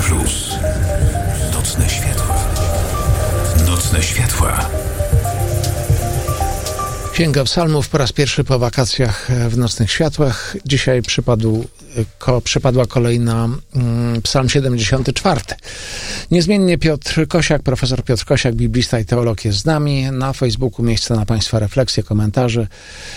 Plus. Nocne światła. Nocne światła. Księga Psalmów po raz pierwszy po wakacjach w Nocnych Światłach. Dzisiaj przypadła kolejna Psalm 74. Niezmiennie Piotr Kosiak, profesor Piotr Kosiak, biblista i teolog jest z nami. Na Facebooku miejsce na Państwa refleksje, komentarze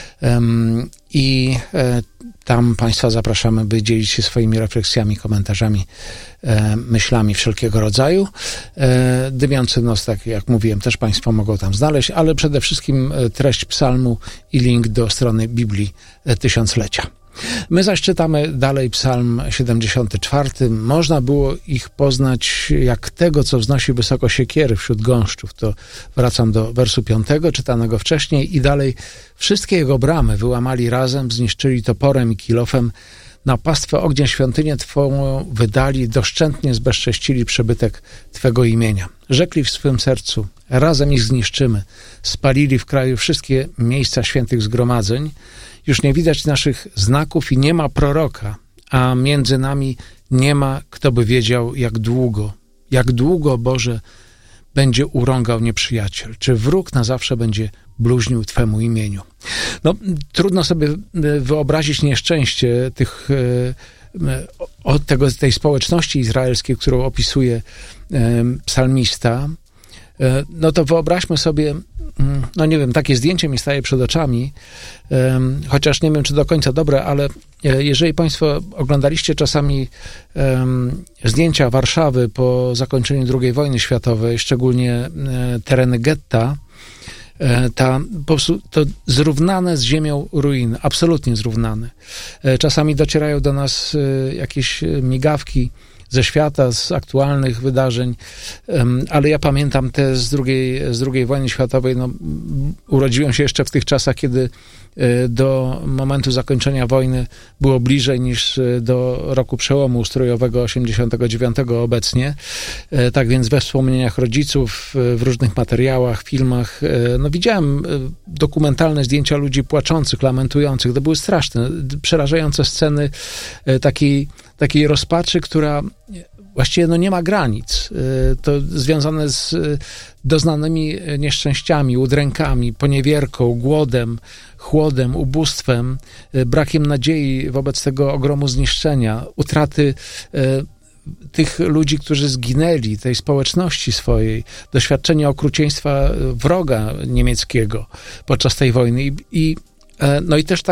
i tam Państwa zapraszamy, by dzielić się swoimi refleksjami, komentarzami, myślami wszelkiego rodzaju. Dymiący nos, tak jak mówiłem, też Państwo mogą tam znaleźć, ale przede wszystkim treść psalmu i link do strony Biblii Tysiąclecia. My zaś czytamy dalej Psalm 74. Można było ich poznać jak tego, co wznosi wysoko siekiery wśród gąszczów. To wracam do wersu 5, czytanego wcześniej i dalej. Wszystkie jego bramy wyłamali razem, zniszczyli toporem i kilofem. Na pastwę ognia świątynię Twą wydali, doszczętnie zbezcześcili przybytek Twego imienia. Rzekli w swym sercu, razem ich zniszczymy. Spalili w kraju wszystkie miejsca świętych zgromadzeń. Już nie widać naszych znaków i nie ma proroka, a między nami nie ma, kto by wiedział, jak długo, Boże, będzie urągał nieprzyjaciel. Czy wróg na zawsze będzie bluźnił Twemu imieniu? No, trudno sobie wyobrazić nieszczęście tej społeczności izraelskiej, którą opisuje psalmista. No to wyobraźmy sobie, no nie wiem, takie zdjęcie mi staje przed oczami, chociaż nie wiem, czy do końca dobre, ale jeżeli Państwo oglądaliście czasami zdjęcia Warszawy po zakończeniu II wojny światowej, szczególnie tereny getta, po prostu to zrównane z ziemią ruiny, absolutnie zrównane. Czasami docierają do nas jakieś migawki ze świata, z aktualnych wydarzeń, ale ja pamiętam te z II wojny światowej. No, urodziłem się jeszcze w tych czasach, kiedy do momentu zakończenia wojny było bliżej niż do roku przełomu ustrojowego 89 obecnie. Tak więc we wspomnieniach rodziców, w różnych materiałach, filmach, no widziałem dokumentalne zdjęcia ludzi płaczących, lamentujących. To były straszne, przerażające sceny takiej rozpaczy, która właściwie no nie ma granic. To związane z doznanymi nieszczęściami, udrękami, poniewierką, głodem, chłodem, ubóstwem, brakiem nadziei wobec tego ogromu zniszczenia, utraty tych ludzi, którzy zginęli, tej społeczności swojej, doświadczenie okrucieństwa wroga niemieckiego podczas tej wojny. No i też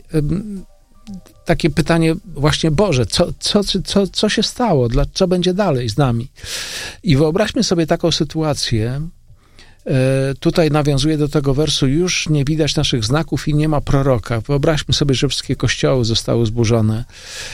takie pytanie właśnie, Boże, co się stało? Co będzie dalej z nami? I wyobraźmy sobie taką sytuację. Tutaj nawiązuje do tego wersu, już nie widać naszych znaków i nie ma proroka. Wyobraźmy sobie, że wszystkie kościoły zostały zburzone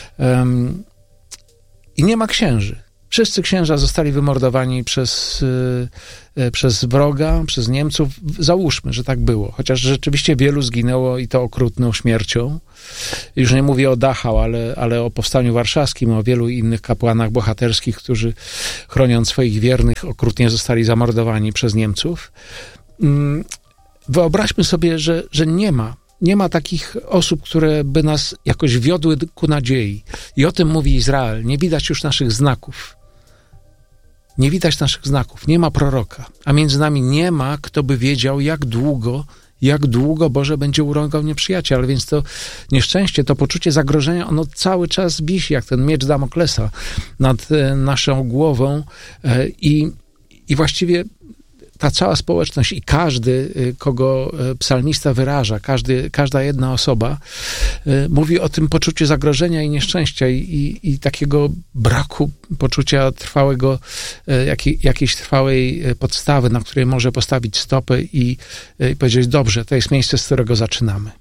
i nie ma księży. Wszyscy księża zostali wymordowani przez wroga, przez Niemców. Załóżmy, że tak było. Chociaż rzeczywiście wielu zginęło i to okrutną śmiercią. Już nie mówię o Dachau, ale o Powstaniu Warszawskim, o wielu innych kapłanach bohaterskich, którzy chroniąc swoich wiernych okrutnie zostali zamordowani przez Niemców. Wyobraźmy sobie, że nie ma takich osób, które by nas jakoś wiodły ku nadziei. I o tym mówi Izrael. Nie widać już naszych znaków. Nie widać naszych znaków, nie ma proroka, a między nami nie ma, kto by wiedział, jak długo Boże będzie urągał nieprzyjaciel. Ale więc to nieszczęście, to poczucie zagrożenia, ono cały czas wisi, jak ten miecz Damoklesa nad naszą głową i właściwie ta cała społeczność i każdy, kogo psalmista wyraża, każda jedna osoba mówi o tym poczuciu zagrożenia i nieszczęścia i takiego braku poczucia trwałego, jakiejś trwałej podstawy, na której może postawić stopę i powiedzieć, dobrze, to jest miejsce, z którego zaczynamy.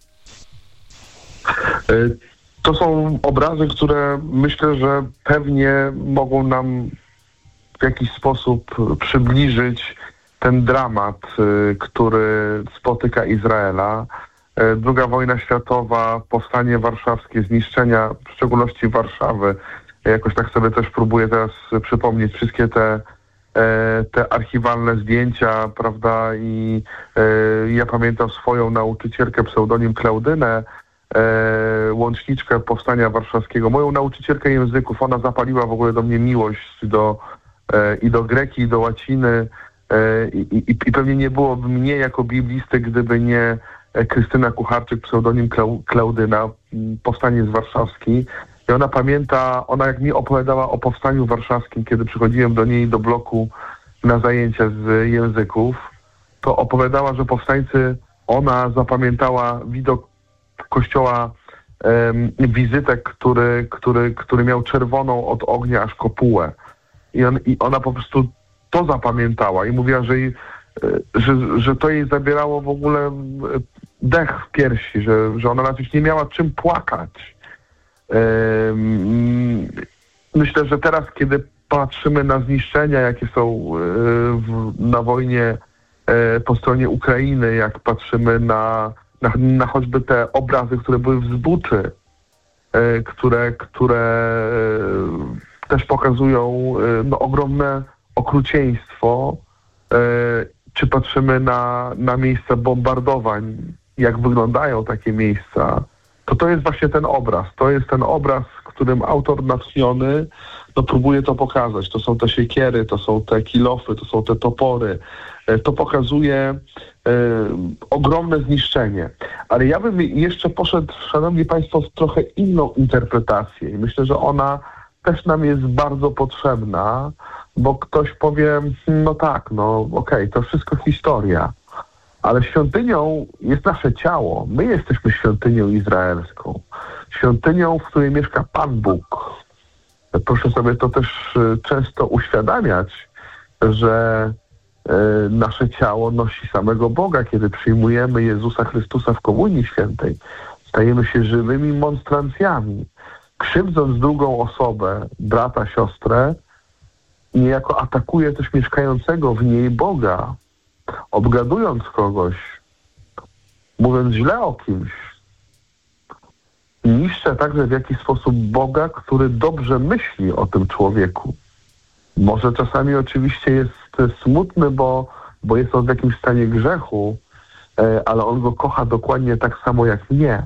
To są obrazy, które myślę, że pewnie mogą nam w jakiś sposób przybliżyć ten dramat, który spotyka Izraela. II wojna światowa, powstanie warszawskie, zniszczenia, w szczególności Warszawy. Jakoś tak sobie też próbuję teraz przypomnieć wszystkie te archiwalne zdjęcia, prawda? I ja pamiętam swoją nauczycielkę, pseudonim Klaudynę, łączniczkę Powstania Warszawskiego, moją nauczycielkę języków. Ona zapaliła w ogóle do mnie miłość i do greki, i do łaciny. I pewnie nie byłoby mnie jako biblisty, gdyby nie Krystyna Kucharczyk, pseudonim Klaudyna, Powstaniec Warszawski. I ona pamięta, jak mi opowiadała o Powstaniu Warszawskim, kiedy przychodziłem do niej do bloku na zajęcia z języków, to opowiadała, że powstańcy, ona zapamiętała widok kościoła Wizytek, który miał czerwoną od ognia aż kopułę. I ona po prostu to zapamiętała i mówiła, że to jej zabierało w ogóle dech w piersi, że ona nawet już nie miała czym płakać. Myślę, że teraz, kiedy patrzymy na zniszczenia, jakie są na wojnie po stronie Ukrainy, jak patrzymy na choćby te obrazy, które były w Zbuczy, które też pokazują ogromne okrucieństwo, czy patrzymy na miejsca bombardowań, jak wyglądają takie miejsca, to jest właśnie ten obraz. To jest ten obraz, którym autor natchniony próbuje to pokazać. To są te siekiery, to są te kilofy, to są te topory. To pokazuje ogromne zniszczenie. Ale ja bym jeszcze poszedł, szanowni państwo, w trochę inną interpretację i myślę, że ona też nam jest bardzo potrzebna, bo ktoś powie, okej, to wszystko historia, ale świątynią jest nasze ciało. My jesteśmy świątynią izraelską. Świątynią, w której mieszka Pan Bóg. Proszę sobie to też często uświadamiać, że nasze ciało nosi samego Boga. Kiedy przyjmujemy Jezusa Chrystusa w Komunii Świętej, stajemy się żywymi monstrancjami. Krzywdząc drugą osobę, brata, siostrę, niejako atakuje też mieszkającego w niej Boga, obgadując kogoś, mówiąc źle o kimś. Niszczę także w jakiś sposób Boga, który dobrze myśli o tym człowieku. Może czasami oczywiście jest smutny, bo jest on w jakimś stanie grzechu, ale on go kocha dokładnie tak samo jak mnie.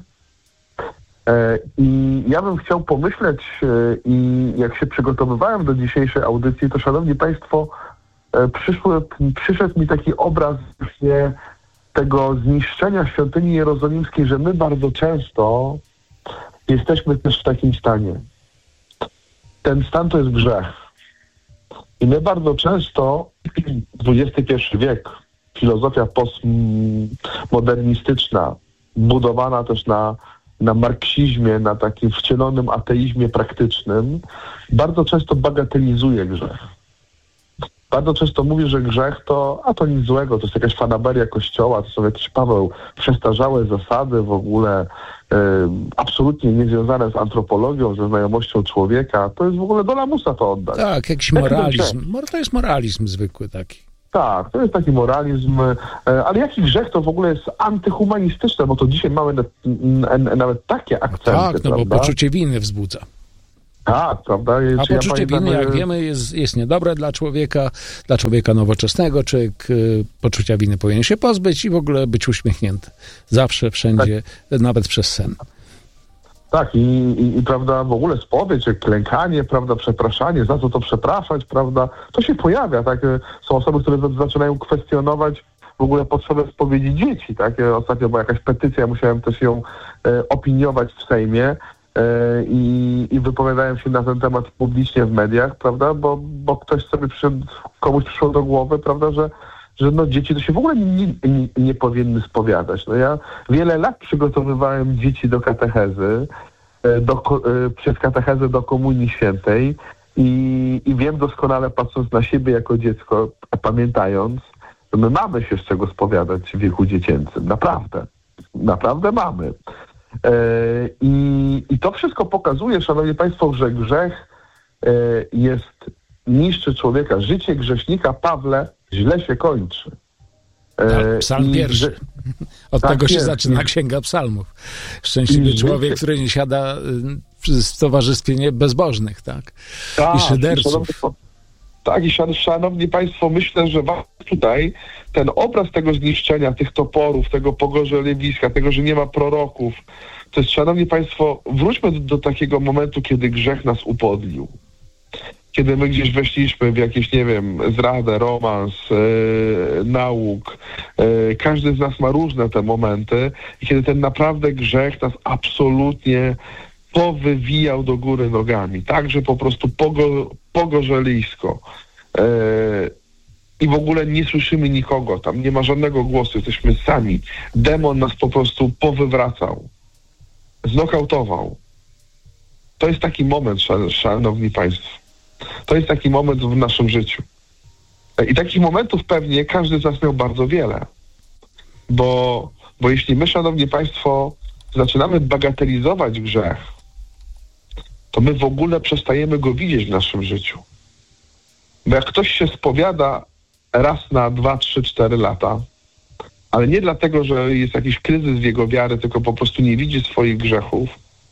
I ja bym chciał pomyśleć, i jak się przygotowywałem do dzisiejszej audycji, to szanowni państwo, przyszedł mi taki obraz właśnie tego zniszczenia świątyni jerozolimskiej, że my bardzo często jesteśmy też w takim stanie. Ten stan to jest grzech. I my bardzo często, XXI wiek, filozofia postmodernistyczna, budowana też na marksizmie, na takim wcielonym ateizmie praktycznym, bardzo często bagatelizuje grzech. Bardzo często mówi, że grzech to nic złego, to jest jakaś fanaberia Kościoła, to są jakieś, Paweł, przestarzałe zasady w ogóle absolutnie niezwiązane z antropologią, ze znajomością człowieka. To jest w ogóle do lamusa to oddać. Tak, jakiś moralizm. To jest moralizm zwykły taki. Tak, to jest taki moralizm, ale jaki grzech to w ogóle jest antyhumanistyczne, bo to dzisiaj mamy nawet takie akcenty. Tak, prawda? Bo poczucie winy wzbudza. Tak, prawda? A poczucie winy, jak wiemy, jest niedobre dla człowieka nowoczesnego. Człowiek poczucia winy powinien się pozbyć i w ogóle być uśmiechnięty. Zawsze, wszędzie, tak. Nawet przez sen. Tak, i prawda, w ogóle spowiedź, klękanie, prawda, przepraszanie, za co to przepraszać, prawda, to się pojawia, tak, są osoby, które zaczynają kwestionować w ogóle potrzebę spowiedzi dzieci, tak, ostatnio była jakaś petycja, musiałem też ją opiniować w Sejmie i wypowiadałem się na ten temat publicznie w mediach, prawda, bo ktoś sobie komuś przyszło do głowy, prawda, że dzieci to się w ogóle nie powinny spowiadać. Ja wiele lat przygotowywałem dzieci do katechezy, przez katechezę do Komunii Świętej i wiem doskonale, patrząc na siebie jako dziecko, pamiętając, że my mamy się z czego spowiadać w wieku dziecięcym. Naprawdę mamy. I to wszystko pokazuje, szanowni państwo, że grzech niszczy człowieka. Życie grzesznika, Pawle, źle się kończy. Psalm pierwszy. Od tego się zaczyna Księga Psalmów. Szczęśliwy człowiek, który nie siada w towarzystwie bezbożnych, tak? I szyderców. Tak, i szanowni państwo, myślę, że tutaj ten obraz tego zniszczenia, tych toporów, tego pogorzeliewiska, tego, że nie ma proroków, to jest, szanowni państwo, wróćmy do takiego momentu, kiedy grzech nas upodlił. Kiedy my gdzieś weszliśmy w jakieś, nie wiem, zradę, romans, nauk. Każdy z nas ma różne te momenty i kiedy ten naprawdę grzech nas absolutnie powywijał do góry nogami. Tak, że po prostu pogorzelisko. I w ogóle nie słyszymy nikogo. Tam nie ma żadnego głosu. Jesteśmy sami. Demon nas po prostu powywracał. Znokautował. To jest taki moment, szanowni państwo. To jest taki moment w naszym życiu. I takich momentów pewnie każdy z nas miał bardzo wiele. Bo jeśli my, szanowni państwo, zaczynamy bagatelizować grzech, to my w ogóle przestajemy go widzieć w naszym życiu. Bo jak ktoś się spowiada raz na 2, 3, 4 lata, ale nie dlatego, że jest jakiś kryzys w jego wiary, tylko po prostu nie widzi swoich grzechów,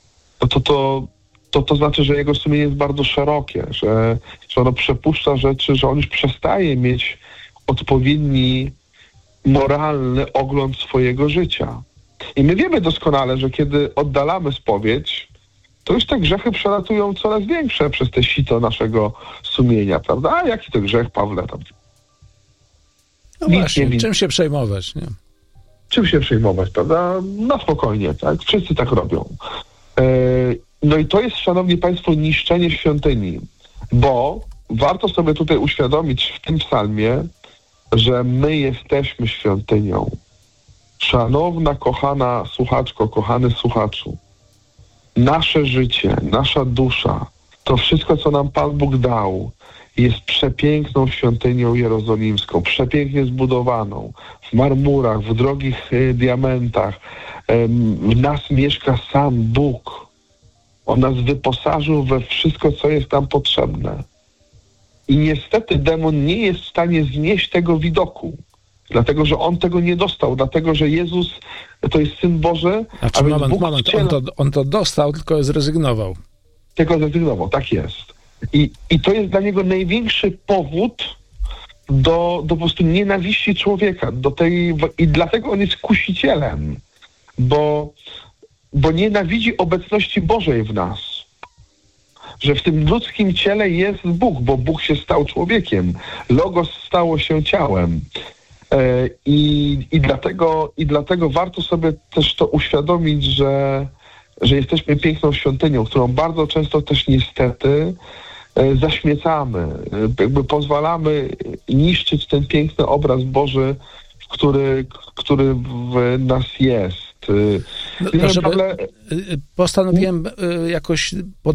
to znaczy, że jego sumienie jest bardzo szerokie, że ono przepuszcza rzeczy, że on już przestaje mieć odpowiedni moralny ogląd swojego życia. I my wiemy doskonale, że kiedy oddalamy spowiedź, to już te grzechy przelatują coraz większe przez te sito naszego sumienia, prawda? A jaki to grzech, Pawle? Tam? No właśnie, czym się przejmować, nie? Czym się przejmować, prawda? Na spokojnie, tak? Wszyscy tak robią. No i to jest, szanowni państwo, niszczenie świątyni, bo warto sobie tutaj uświadomić w tym psalmie, że my jesteśmy świątynią. Szanowna, kochana słuchaczko, kochany słuchaczu, nasze życie, nasza dusza, to wszystko, co nam Pan Bóg dał, jest przepiękną świątynią jerozolimską, przepięknie zbudowaną, w marmurach, w drogich diamentach. W nas mieszka sam Bóg. On nas wyposażył we wszystko, co jest nam potrzebne. I niestety demon nie jest w stanie znieść tego widoku, dlatego, że on tego nie dostał, dlatego, że Jezus to jest Syn Boży. Znaczy, moment, on to dostał, tylko zrezygnował. Tylko zrezygnował, tak jest. I to jest dla niego największy powód do po prostu nienawiści człowieka. I dlatego on jest kusicielem, bo nienawidzi obecności Bożej w nas. Że w tym ludzkim ciele jest Bóg, bo Bóg się stał człowiekiem. Logos stało się ciałem. I dlatego warto sobie też to uświadomić, że jesteśmy piękną świątynią, którą bardzo często też niestety zaśmiecamy. Jakby pozwalamy niszczyć ten piękny obraz Boży, który w nas jest. Postanowiłem jakoś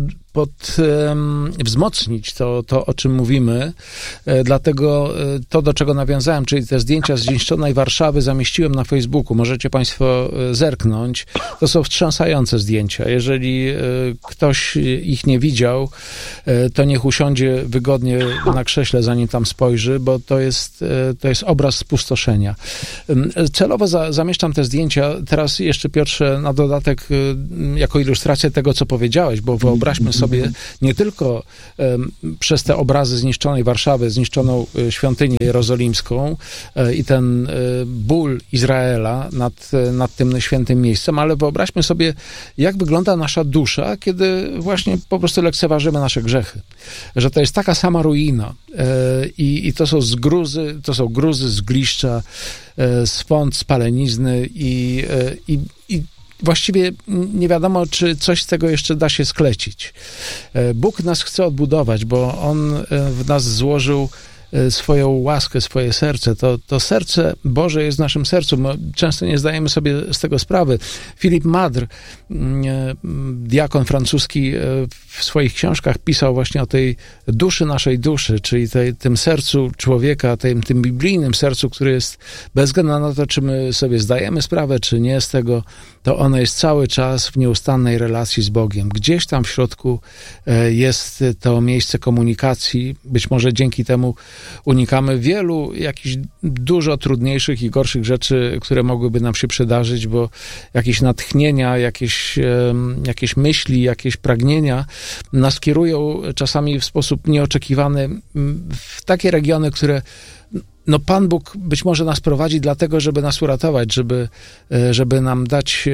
wzmocnić to, o czym mówimy. Dlatego to, do czego nawiązałem, czyli te zdjęcia z zniszczonej Warszawy, zamieściłem na Facebooku. Możecie państwo zerknąć. To są wstrząsające zdjęcia. Jeżeli ktoś ich nie widział, to niech usiądzie wygodnie na krześle, zanim tam spojrzy, bo to jest obraz spustoszenia. Celowo zamieszczam te zdjęcia. Teraz jeszcze, Piotrze, na dodatek jako ilustrację tego, co powiedziałeś, bo wyobraźmy sobie nie tylko przez te obrazy zniszczonej Warszawy, zniszczoną świątynię jerozolimską i ten ból Izraela nad tym świętym miejscem, ale wyobraźmy sobie, jak wygląda nasza dusza, kiedy właśnie po prostu lekceważymy nasze grzechy. Że to jest taka sama ruina i to są gruzy, zgliszcza, swąd, spalenizny i właściwie nie wiadomo, czy coś z tego jeszcze da się sklecić. Bóg nas chce odbudować, bo On w nas złożył swoją łaskę, swoje serce. To serce Boże jest w naszym sercu. My często nie zdajemy sobie z tego sprawy. Philippe Madre, diakon francuski, w swoich książkach pisał właśnie o tej duszy naszej duszy, czyli tym sercu człowieka, tym biblijnym sercu, który jest bez względu na to, czy my sobie zdajemy sprawę, czy nie z tego, to ono jest cały czas w nieustannej relacji z Bogiem. Gdzieś tam w środku jest to miejsce komunikacji. Być może dzięki temu unikamy wielu jakichś dużo trudniejszych i gorszych rzeczy, które mogłyby nam się przydarzyć, bo jakieś natchnienia, jakieś myśli, jakieś pragnienia nas kierują czasami w sposób nieoczekiwany w takie regiony, które Pan Bóg być może nas prowadzi dlatego, żeby nas uratować, żeby nam dać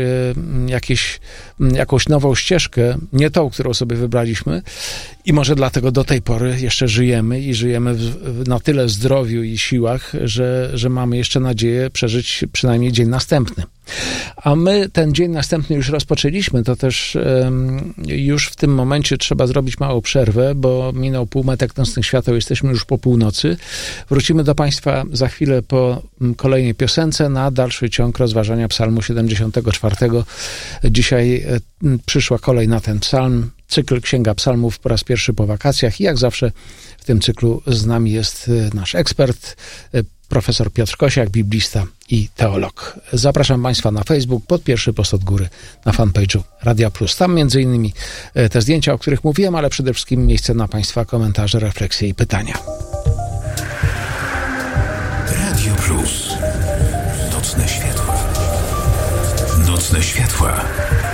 jakąś nową ścieżkę, nie tą, którą sobie wybraliśmy, i może dlatego do tej pory jeszcze żyjemy i żyjemy na tyle zdrowiu i siłach, że mamy jeszcze nadzieję przeżyć przynajmniej dzień następny. A my ten dzień następny już rozpoczęliśmy, to też już w tym momencie trzeba zrobić małą przerwę, bo minął półmetek nocnych świateł, jesteśmy już po północy. Wrócimy do Państwa za chwilę po kolejnej piosence na dalszy ciąg rozważania psalmu 74. Dzisiaj przyszła kolej na ten psalm, cykl Księga Psalmów po raz pierwszy po wakacjach i jak zawsze w tym cyklu z nami jest nasz ekspert, profesor Piotr Kosiak, biblista i teolog. Zapraszam Państwa na Facebook, pod pierwszy post od góry, na fanpage'u Radia Plus. Tam między innymi te zdjęcia, o których mówiłem, ale przede wszystkim miejsce na Państwa komentarze, refleksje i pytania. Radio Plus. Nocne światła. Nocne światła.